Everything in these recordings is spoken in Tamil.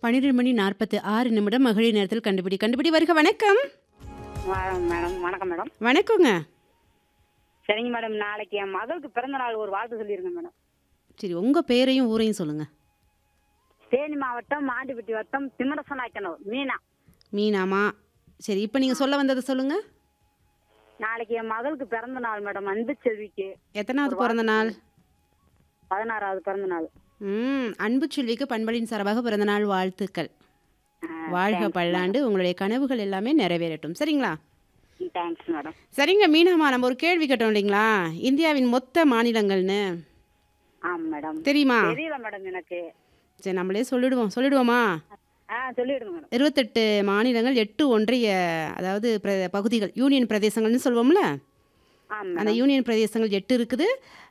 12 மணி 46 நிமிடம் மகளிர் நேரத்தில் கண்டுபிடி வருக. வணக்கம். மேடம் வணக்கம் மேடம். வணக்கங்க. சரிங்க மேடம், நாளைக்கு என் மகளுக்கு பிறந்த நாள், ஒரு வாழ்த்து சொல்லிருங்க மேடம். சரி, உங்க பேரையும் ஊரையும் சொல்லுங்க. தேனி மாவட்டம் மாண்டிப்பட்டி வட்டம் திமரசனாக்கனூர் மீனா. மீனாமா. சரி, இப்போ நீங்க சொல்ல வந்ததை சொல்லுங்க. நாளைக்கு என் மகளுக்கு பிறந்த நாள் மேடம், அன்பு செல்விக்கு. எத்தனாவது பிறந்த நாள்? 16வது பிறந்த நாள். அன்பு செல்விக்கு பண்பலின் சார்பாக பிறந்த நாள் வாழ்த்துக்கள். வாழ்க தேங்க்ஸ் பல்லாண்டு, உங்களுடைய கனவுகள் எல்லாமே நிறைவேறட்டும். சரிங்களா? Thanks madam. சரிங்க மீனாமா, நம்ம ஒரு கேள்வி கேட்டோம் இல்லைங்களா, இந்தியாவின் மொத்த மாநிலங்கள்னு ஆம் மேடம். தெரியுமா? தெரியல மேடம் எனக்கு. சரி, நம்மளே சொல்லிடுவோமா? சொல்லிடுங்க மேடம். 28 மாநிலங்கள், 8 ஒன்றிய, அதாவது பகுதிகள், யூனியன் பிரதேசங்கள்னு சொல்லுவோம்ல. ஆம் அந்த மேடம். யூனியன் பிரதேசங்கள் 8 இருக்குது.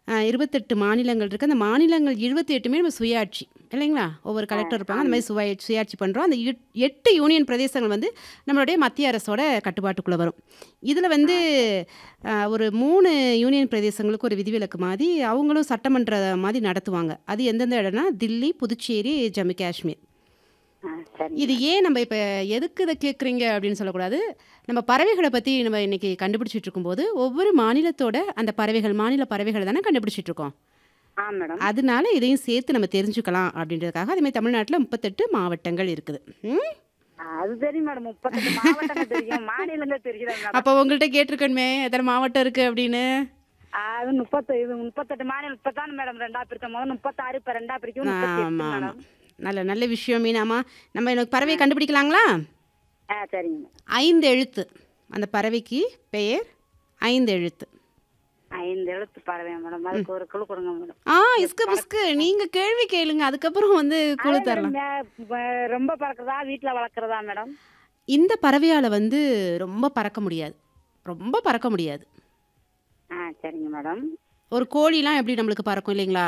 28 மாநிலங்கள் இருக்குது. அந்த மாநிலங்கள் 28மே நம்ம சுயாட்சி இல்லைங்களா? ஒவ்வொரு கலெக்டர் இருப்பாங்க. அந்த மாதிரி சுயாட்சி பண்ணுறோம். அந்த 8 யூனியன் பிரதேசங்கள் வந்து நம்மளுடைய மத்திய அரசோட கட்டுப்பாட்டுக்குள்ளே வரும். இதில் வந்து ஒரு 3 யூனியன் பிரதேசங்களுக்கு ஒரு விதிவிலக்கு மாதிரி அவங்களும் சட்டமன்ற மாதிரி நடத்துவாங்க. அது எந்தெந்த இடம்னா தில்லி, புதுச்சேரி, ஜம்மு காஷ்மீர். சரி. இது ஏன் நம்ம இப்போ எதுக்கு இதை கேட்குறீங்க அப்படின்னு சொல்லக்கூடாது. நம்ம பறவைகளை பற்றி நம்ம இன்னைக்கு கண்டுபிடிச்சிட்டு இருக்கும்போது ஒவ்வொரு மாநிலத்தோட அந்த மாநில பறவைகளை தானே கண்டுபிடிச்சிட்டு இருக்கோம். ஆம் மேடம். அதனால இதையும் சேர்த்து நம்ம தெரிஞ்சுக்கலாம் அப்படின்றதுக்காக. அதே மாதிரி தமிழ்நாட்டில் 38 மாவட்டங்கள் இருக்குது. அது தெரியும் மேடம். 38 மாவட்டங்கள் தெரியும், மாநிலங்கள் தெரியல மேடம். அப்போ உங்கள்கிட்ட கேட்டிருக்கணுமே எத்தனை மாவட்டம் இருக்குது அப்படின்னு. அது 38 மாநிலம் இப்பதான் மேடம் 2ஆ பிரிக்கும் போது 36, இப்போ 2ஆ பிரிக்கும் 38 ஆமாம் மேடம். ஆமாம், நல்ல விஷயம் மீனாமா. நம்ம எனக்கு பறவை கண்டுபிடிக்கலாங்களா? சரிங்க மேடம். 5 எழுத்து. அந்த பறவைக்கு பெயர் 5 எழுத்து. 5 எழுத்து பறவை மேடம். அதுக்கு ஒரு குழு கொடுங்க மேடம். இஸ்கு புஸ்கு நீங்க கேள்வி கேளுங்க, அதுக்கப்புறம் வந்து குழு தரலாம். ரொம்ப பறக்கிறதா, வீட்டுல வளர்க்கறதா மேடம்? இந்த பறவையால வந்து ரொம்ப பறக்க முடியாது. சரிங்க மேடம். ஒரு கோழிலாம் எப்படி நம்மளுக்கு பறக்கும் இல்லைங்களா,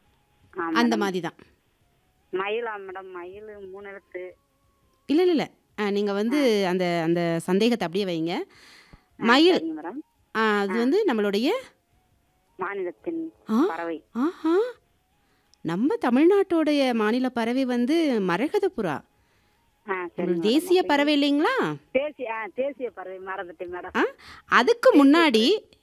அந்த மேடம். மாதிரி தான். மயிலா மேடம்? மயில் 3 எழுத்து. இல்ல நீங்க வந்து அந்த அந்த சந்தேகத்தை அப்படியே வைங்க. மயில் சரிங்க மேடம். அது வந்து நம்மளுடைய மாநிலத்தின் ஆ பறவை. ஆஹா, நம்ம தமிழ்நாட்டோடைய மாநில பறவை வந்து மரகத புறா. சரி மேடம். தேசிய பறவை இல்லைங்களா? தேசிய பறவை மறந்துட்டேன் மேடம். அதுக்கு முன்னாடி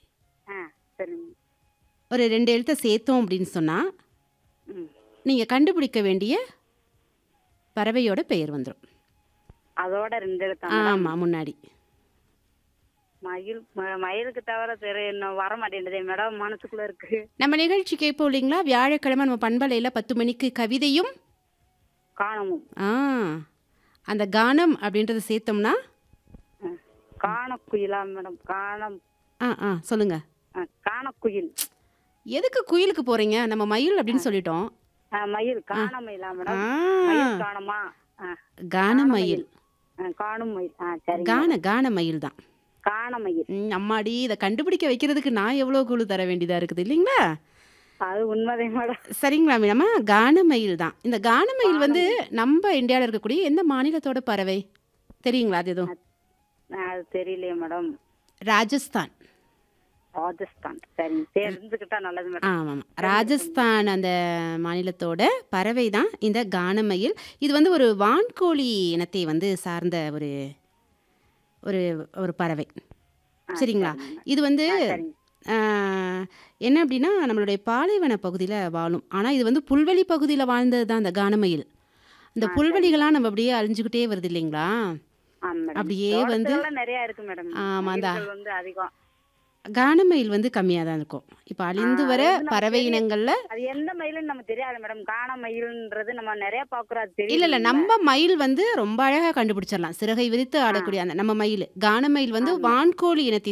சரிங்க. ஒரு 2 எழுத்தை சேர்த்தோம் அப்படின்னு சொன்னா ம். நீங்க கண்டுபிடிக்க வேண்டிய பறவையோட பெயர் வந்துடும். அதோட 2 எழுத்தா மேடம்? ஆமா, முன்னாடி. மயிலுக்கு தவிர இன்னும் வர மாட்டேங்குதே மேடம், மனசுக்குள்ள இருக்கு. நம்ம நிகழ்ச்சி கேட்போம் இல்லைங்களா, வியாழக்கிழமை நம்ம பண்பலையில் 10 மணிக்கு கவிதையும் காணமும். அந்த கானம் அப்படின்றத சேர்த்தோம்னா காணக்குயிலா மேடம்? சொல்லுங்க. காணக்குயில். எதுக்கு குயிலுக்கு போறீங்க? நம்ம மயில் அப்படின்னு சொல்லிட்டோம். மயில் காணமயிலா மேடம்? மயில் காணமா? கானமயில். காணும் மயில். சரிங்க. கானமயில் தான். காணமயில். அம்மாடி, இதை கண்டுபிடிக்க வைக்கிறதுக்கு நான் எவ்வளோ குழு தர வேண்டியதா இருக்குது இல்லைங்களா? அது உண்மைதே மேடம். சரிங்களா மீனம்மா, கானமயில் தான். இந்த கானமயில் வந்து நம்ம இந்தியாவில் இருக்கக்கூடிய எந்த மாநிலத்தோட பறவை தெரியுங்களா? அது எதுவும் அது தெரியலையே மேடம். ராஜஸ்தான். சரி, தெரிஞ்சுக்கிட்டா நல்லது மேடம். ஆமாம், ராஜஸ்தான் அந்த மாநிலத்தோட பறவை தான் இந்த கானமயில். இது வந்து ஒரு வான்கோழி இனத்தை வந்து சார்ந்த ஒரு ஒரு ஒரு பறவை. சரிங்களா? இது வந்து என்ன அப்படின்னா நம்மளுடைய பாலைவன பகுதியில் வாழும். ஆனால் இது வந்து புல்வெளி பகுதியில் வாழ்ந்தது தான் இந்த கானமயில். இந்த புல்வெளிகளாம் நம்ம அப்படியே அழிஞ்சுக்கிட்டே வருது இல்லைங்களா? அப்படியே வந்து நிறைய இருக்கு மேடம். ஆமாம், அந்த வந்து அதிகம். கானமயில் வந்து கம்மியாக தான் இருக்கும். இப்போ அழிந்து வர பறவை இனங்களில் அது எந்த மயிலுன்னு நம்ம தெரியாது மேடம். காணமயில்ன்றது நம்ம நிறைய பாக்குறோம், அது இல்லை தெரியல. நம்ம மயில் வந்து ரொம்ப அழகாக கண்டுபிடிச்சிடலாம். சிறகை விரித்து ஆடக்கூடிய அந்த நம்ம மயில். கானமயில் வந்து வான்கோழி இனத்தை